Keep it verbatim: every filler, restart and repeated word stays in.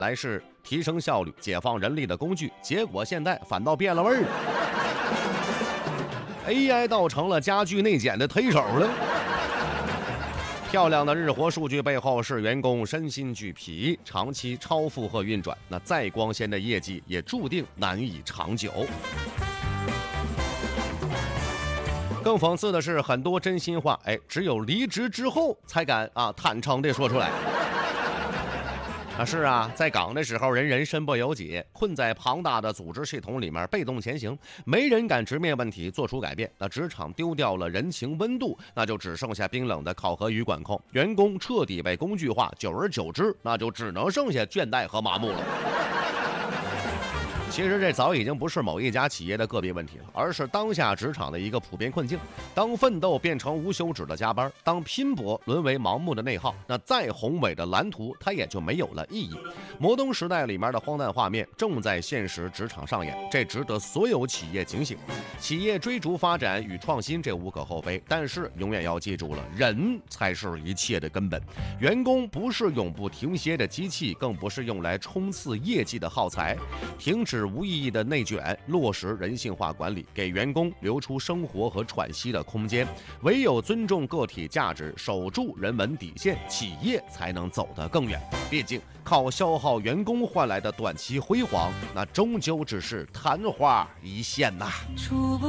来是提升效率、解放人力的工具，结果现在反倒变了味儿了。A I 倒成了家具内检的推手了。漂亮的日活数据背后是员工身心俱疲，长期超负荷运转，那再光鲜的业绩也注定难以长久。更讽刺的是，很多真心话，哎，只有离职之后才敢啊坦诚地说出来。啊，是啊，在岗的时候人人身不由己，困在庞大的组织系统里面被动前行，没人敢直面问题做出改变。那职场丢掉了人情温度，那就只剩下冰冷的考核与管控，员工彻底被工具化，久而久之那就只能剩下倦怠和麻木了。其实这早已经不是某一家企业的个别问题了，而是当下职场的一个普遍困境。当奋斗变成无休止的加班，当拼搏沦为盲目的内耗，那再宏伟的蓝图它也就没有了意义。摩登时代里面的荒诞画面正在现实职场上演，这值得所有企业警醒。企业追逐发展与创新这无可厚非，但是永远要记住了，人才是一切的根本。员工不是永不停歇的机器，更不是用来冲刺业绩的耗材。停止无意义的内卷，落实人性化管理，给员工留出生活和喘息的空间。唯有尊重个体价值，守住人文底线，企业才能走得更远。毕竟靠消耗员工换来的短期辉煌，那终究只是昙花一现呐。